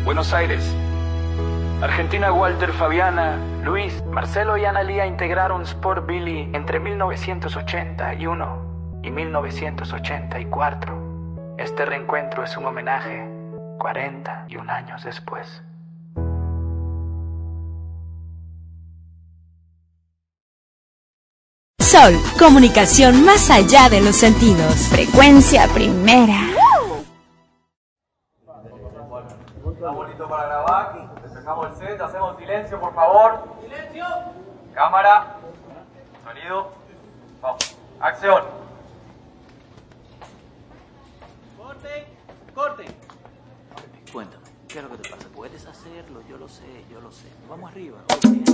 Buenos Aires. Argentina. Walter, Fabiana, Luis, Marcelo y Analía integraron Sport Billy entre 1981 y 1984. Este reencuentro es un homenaje 41 años después. Sol, comunicación más allá de los sentidos. Frecuencia primera. Está bonito para grabar. Empezamos el set, hacemos silencio, por favor. ¡Silencio! Cámara. Sonido. Vamos. Acción. Corte, corte. Cuéntame, ¿qué es lo que te pasa? Puedes hacerlo, yo lo sé. Vamos arriba.